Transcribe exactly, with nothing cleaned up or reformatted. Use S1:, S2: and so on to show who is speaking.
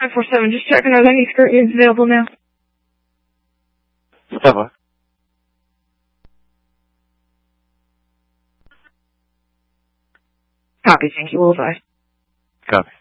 S1: five four seven, just checking, are there any skirt units available now?
S2: Stand
S1: Copy, thank you, Wolf Eye.
S2: Copy.